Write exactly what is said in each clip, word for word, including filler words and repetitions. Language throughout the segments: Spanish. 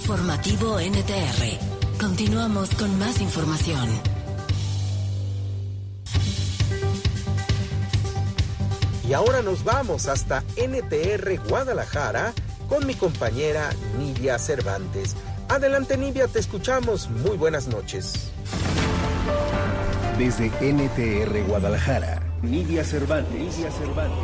Informativo N T R. Continuamos con más información. Y ahora nos vamos hasta N T R Guadalajara con mi compañera Nidia Cervantes. Adelante, Nidia, te escuchamos. Muy buenas noches. Desde N T R Guadalajara, Nidia Cervantes. Nidia Cervantes.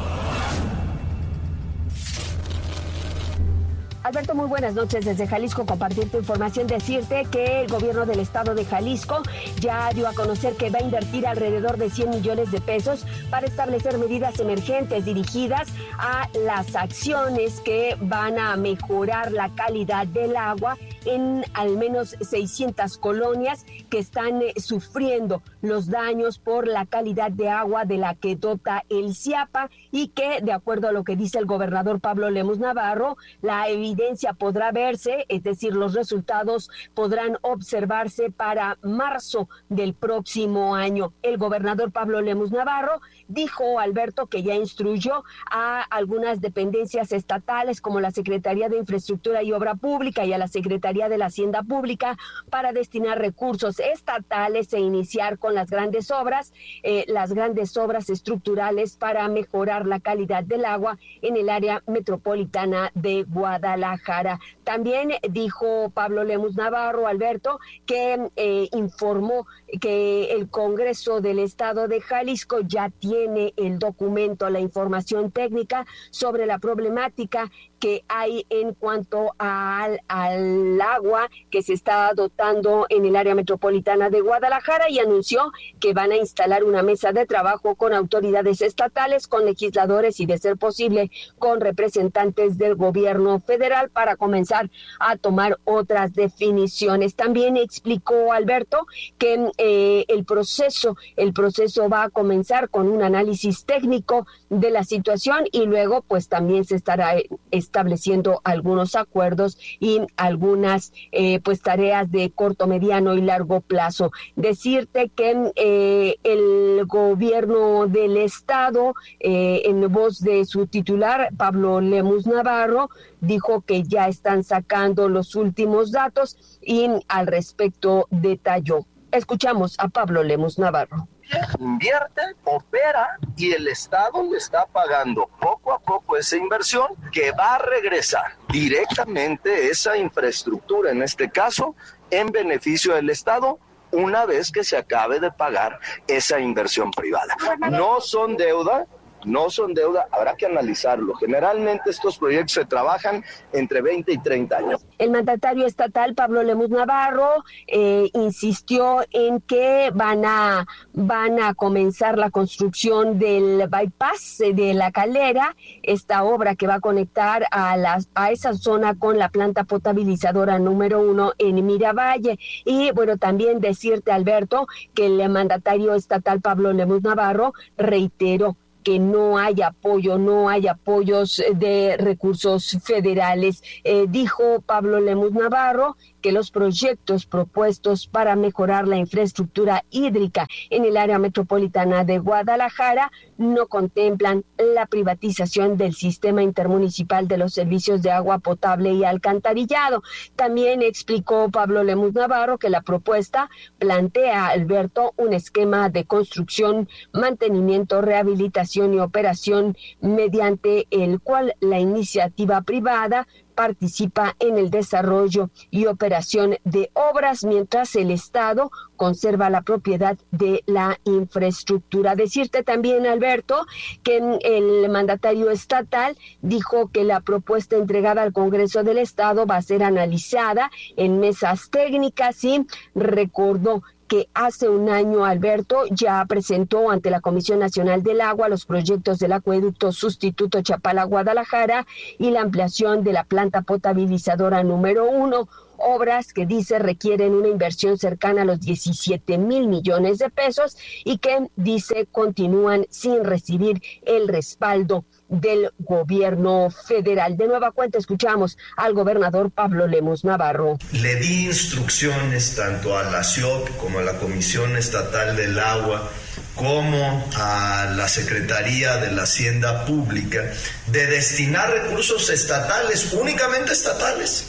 Alberto, muy buenas noches desde Jalisco. Compartir tu información, decirte que el gobierno del estado de Jalisco ya dio a conocer que va a invertir alrededor de cien millones de pesos para establecer medidas emergentes dirigidas a las acciones que van a mejorar la calidad del agua en al menos seiscientas colonias que están eh, sufriendo los daños por la calidad de agua de la que dota el CIAPA, y que, de acuerdo a lo que dice el gobernador Pablo Lemus Navarro, la evidencia podrá verse, es decir, los resultados podrán observarse para marzo del próximo año. El gobernador Pablo Lemus Navarro dijo, Alberto, que ya instruyó a algunas dependencias estatales como la Secretaría de Infraestructura y Obra Pública y a la Secretaría de la Hacienda Pública para destinar recursos estatales e iniciar con las grandes obras, eh, las grandes obras estructurales para mejorar la calidad del agua en el área metropolitana de Guadalajara. También dijo Pablo Lemus Navarro, Alberto, que eh, informó que el Congreso del Estado de Jalisco ya tiene el documento, la información técnica sobre la problemática que hay en cuanto al, al agua que se está dotando en el área metropolitana de Guadalajara, y anunció que van a instalar una mesa de trabajo con autoridades estatales, con legisladores y, de ser posible, con representantes del gobierno federal para comenzar a tomar otras definiciones. También explicó Alberto que eh, el proceso, el proceso va a comenzar con un análisis técnico de la situación y luego pues también se estará estableciendo algunos acuerdos y algunas eh, pues tareas de corto, mediano y largo plazo. Decirte que eh, el gobierno del estado, eh, en voz de su titular, Pablo Lemus Navarro, dijo que ya están sacando los últimos datos y al respecto detalló. Escuchamos a Pablo Lemus Navarro. Invierte, opera y el Estado le está pagando poco a poco esa inversión que va a regresar directamente esa infraestructura, en este caso, en beneficio del Estado, una vez que se acabe de pagar esa inversión privada. No son deuda. No son deuda, habrá que analizarlo. Generalmente estos proyectos se trabajan entre veinte y treinta años. El mandatario estatal, Pablo Lemus Navarro, eh, insistió en que van a, van a comenzar la construcción del bypass de La Calera, esta obra que va a conectar a, las, a esa zona con la planta potabilizadora número uno en Miravalle. Y bueno, también decirte, Alberto, que el mandatario estatal, Pablo Lemus Navarro, reiteró que no hay apoyo, no hay apoyos de recursos federales. Eh, dijo Pablo Lemus Navarro que los proyectos propuestos para mejorar la infraestructura hídrica en el área metropolitana de Guadalajara no contemplan la privatización del sistema intermunicipal de los servicios de agua potable y alcantarillado. También explicó Pablo Lemus Navarro que la propuesta plantea, Alberto, un esquema de construcción, mantenimiento, rehabilitación y operación mediante el cual la iniciativa privada participa en el desarrollo y operación de obras, mientras el Estado conserva la propiedad de la infraestructura. Decirte también, Alberto, que el mandatario estatal dijo que la propuesta entregada al Congreso del Estado va a ser analizada en mesas técnicas y recordó que hace un año, Alberto, ya presentó ante la Comisión Nacional del Agua los proyectos del acueducto sustituto Chapala-Guadalajara y la ampliación de la planta potabilizadora número uno, obras que dice requieren una inversión cercana a los diecisiete mil millones de pesos y que dice continúan sin recibir el respaldo del gobierno federal. De nueva cuenta escuchamos al gobernador Pablo Lemus Navarro. Le di instrucciones tanto a la C I O P como a la Comisión Estatal del Agua como a la Secretaría de la Hacienda Pública de destinar recursos estatales, únicamente estatales,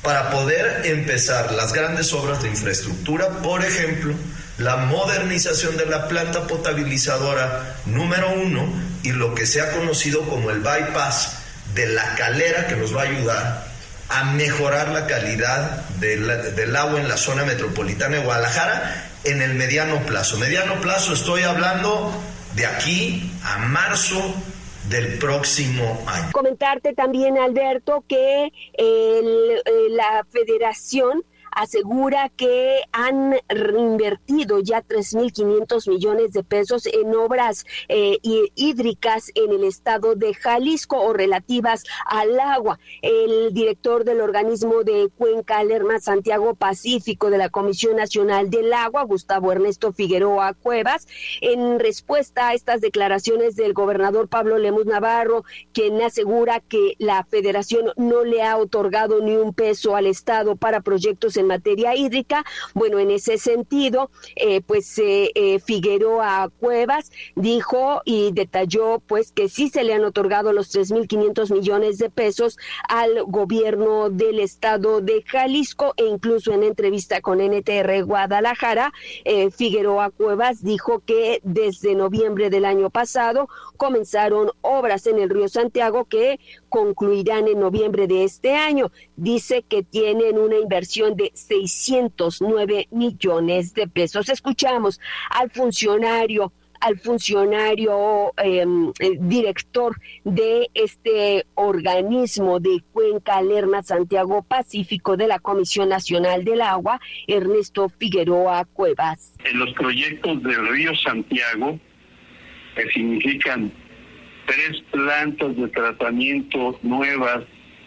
para poder empezar las grandes obras de infraestructura, por ejemplo, la modernización de la planta potabilizadora número uno y lo que se ha conocido como el bypass de La Calera, que nos va a ayudar a mejorar la calidad del, del agua en la zona metropolitana de Guadalajara en el mediano plazo. Mediano plazo estoy hablando de aquí a marzo del próximo año. Comentarte también, Alberto, que el, la Federación asegura que han reinvertido ya tres mil quinientos millones de pesos en obras eh, hídricas en el estado de Jalisco o relativas al agua. El director del organismo de Cuenca Lerma Santiago Pacífico de la Comisión Nacional del Agua, Gustavo Ernesto Figueroa Cuevas, en respuesta a estas declaraciones del gobernador Pablo Lemus Navarro, quien asegura que la federación no le ha otorgado ni un peso al estado para proyectos en materia hídrica. Bueno, en ese sentido, eh, pues eh, eh, Figueroa Cuevas dijo y detalló pues que sí se le han otorgado los tres mil quinientos millones de pesos al gobierno del estado de Jalisco, e incluso en entrevista con N T R Guadalajara, eh, Figueroa Cuevas dijo que desde noviembre del año pasado comenzaron obras en el río Santiago que concluirán en noviembre de este año. Dice que tienen una inversión de seiscientos nueve millones de pesos. Escuchamos al funcionario, al funcionario eh, director de este organismo de Cuenca Lerma Santiago Pacífico de la Comisión Nacional del Agua, Ernesto Figueroa Cuevas. En los proyectos del río Santiago, que significan tres plantas de tratamiento nuevas,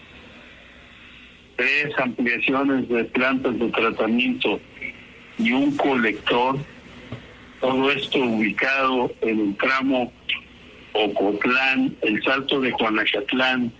tres ampliaciones de plantas de tratamiento y un colector, todo esto ubicado en el tramo Ocotlán, el Salto de Juanacatlán,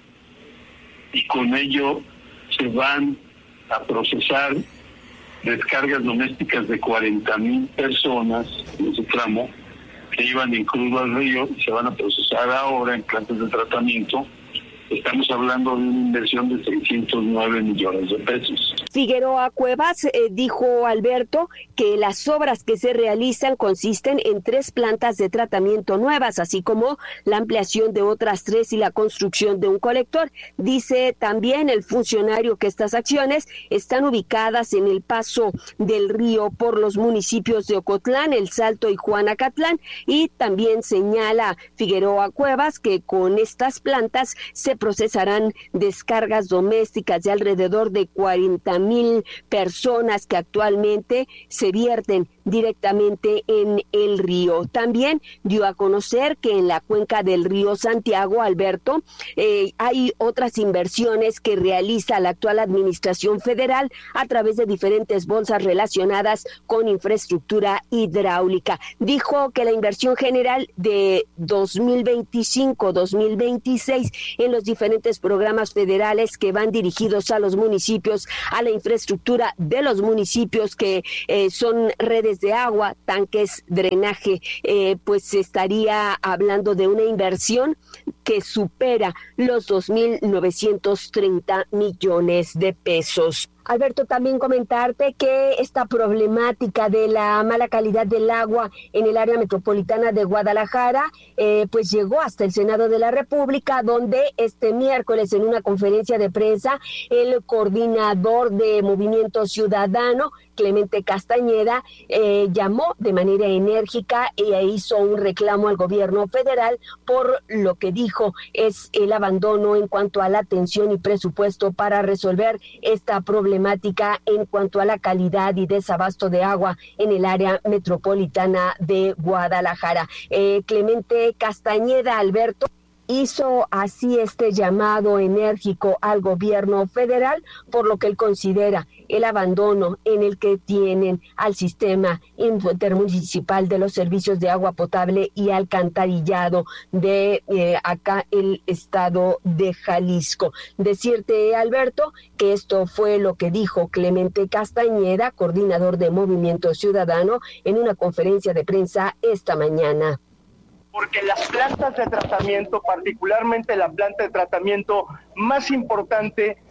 y con ello se van a procesar descargas domésticas de cuarenta mil personas en ese tramo que iban en crudo al río y se van a procesar ahora en plantas de tratamiento. Estamos hablando de una inversión de seiscientos nueve millones de pesos. Figueroa Cuevas eh, dijo, Alberto, que las obras que se realizan consisten en tres plantas de tratamiento nuevas, así como la ampliación de otras tres y la construcción de un colector. Dice también el funcionario que estas acciones están ubicadas en el paso del río por los municipios de Ocotlán, El Salto y Juanacatlán, y también señala Figueroa Cuevas que con estas plantas se procesarán descargas domésticas de alrededor de cuarenta mil personas que actualmente se vierten directamente en el río. También dio a conocer que en la cuenca del río Santiago, Alberto, eh, hay otras inversiones que realiza la actual administración federal a través de diferentes bolsas relacionadas con infraestructura hidráulica. Dijo que la inversión general de dos mil veinticinco a dos mil veintiséis en los diferentes programas federales que van dirigidos a los municipios, a la infraestructura de los municipios que eh, son redes de agua, tanques, drenaje, eh, pues se estaría hablando de una inversión que supera los dos mil novecientos treinta millones de pesos. Alberto, también comentarte que esta problemática de la mala calidad del agua en el área metropolitana de Guadalajara, eh, pues llegó hasta el Senado de la República, donde este miércoles en una conferencia de prensa, el coordinador de Movimiento Ciudadano, Clemente Castañeda, eh, llamó de manera enérgica e hizo un reclamo al gobierno federal por lo que dijo es el abandono en cuanto a la atención y presupuesto para resolver esta problemática en cuanto a la calidad y desabasto de agua en el área metropolitana de Guadalajara. Eh, Clemente Castañeda, Alberto, hizo así este llamado enérgico al gobierno federal por lo que él considera el abandono en el que tienen al sistema intermunicipal de los servicios de agua potable y alcantarillado de eh, acá el estado de Jalisco. Decirte, Alberto, que esto fue lo que dijo Clemente Castañeda, coordinador de Movimiento Ciudadano, en una conferencia de prensa esta mañana. Porque las plantas de tratamiento, particularmente la planta de tratamiento más importante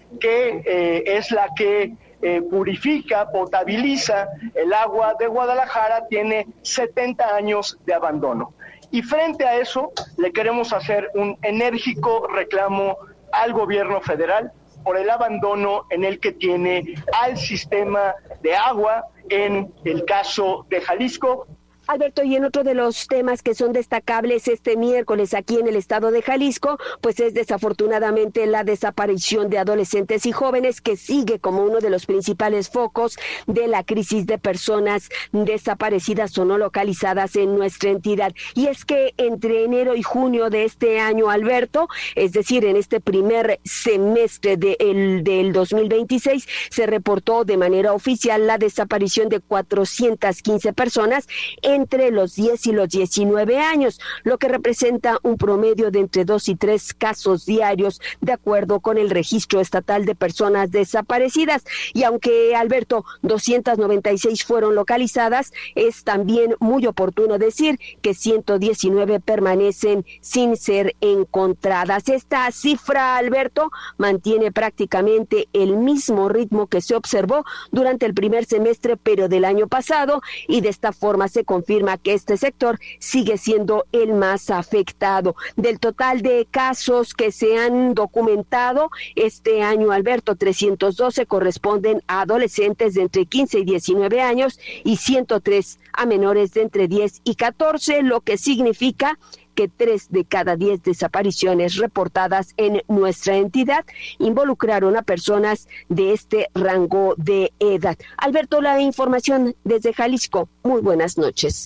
que eh, es la que eh, purifica, potabiliza el agua de Guadalajara, tiene setenta años de abandono. Y frente a eso, le queremos hacer un enérgico reclamo al gobierno federal por el abandono en el que tiene al sistema de agua en el caso de Jalisco. Alberto, y en otro de los temas que son destacables este miércoles aquí en el estado de Jalisco, pues es desafortunadamente la desaparición de adolescentes y jóvenes, que sigue como uno de los principales focos de la crisis de personas desaparecidas o no localizadas en nuestra entidad. Y es que entre enero y junio de este año, Alberto, es decir, en este primer semestre de el, del dos mil veintiséis, se reportó de manera oficial la desaparición de cuatrocientas quince personas en entre los diez y los diecinueve años, lo que representa un promedio de entre dos y tres casos diarios, de acuerdo con el Registro Estatal de Personas Desaparecidas. Y aunque, Alberto, doscientas noventa y seis fueron localizadas, es también muy oportuno decir que ciento diecinueve permanecen sin ser encontradas. Esta cifra, Alberto, mantiene prácticamente el mismo ritmo que se observó durante el primer semestre, pero del año pasado, y de esta forma se confirma que este sector sigue siendo el más afectado. Del total de casos que se han documentado este año, Alberto, trescientos doce corresponden a adolescentes de entre quince y diecinueve años y ciento tres a menores de entre diez y catorce, lo que significa que tres de cada diez desapariciones reportadas en nuestra entidad involucraron a personas de este rango de edad. Alberto, la información desde Jalisco. Muy buenas noches.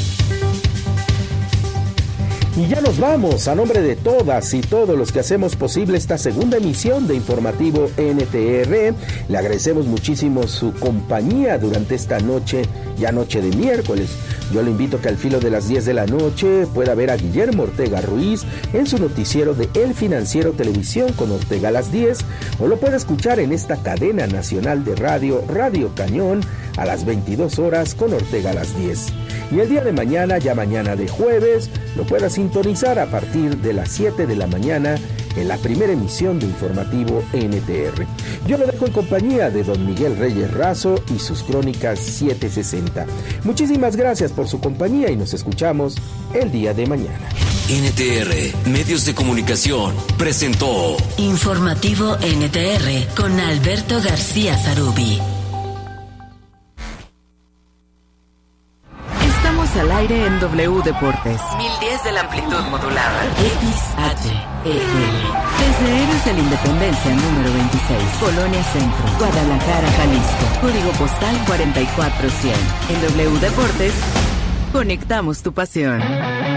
Y ya nos vamos. A nombre de todas y todos los que hacemos posible esta segunda emisión de Informativo N T R, le agradecemos muchísimo su compañía durante esta noche, ya noche de miércoles. Yo le invito a que al filo de las diez de la noche pueda ver a Guillermo Ortega Ruiz en su noticiero de El Financiero Televisión con Ortega a las diez, o lo puede escuchar en esta cadena nacional de radio, Radio Cañón, a las veintidós horas con Ortega a las diez. Y el día de mañana, ya mañana de jueves, lo pueda sintonizar a partir de las siete de la mañana en la primera emisión de Informativo N T R. Yo lo dejo en compañía de don Miguel Reyes Razo y sus crónicas setecientos sesenta. Muchísimas gracias por su compañía y nos escuchamos el día de mañana. N T R, Medios de Comunicación, presentó Informativo N T R con Alberto García Zarubi. Al aire en W Deportes. mil diez de la amplitud modulada. X H E L. Desde Héroes de la Independencia número veintiséis, Colonia Centro, Guadalajara, Jalisco. Código postal cuarenta y cuatro cien. En W Deportes, conectamos tu pasión.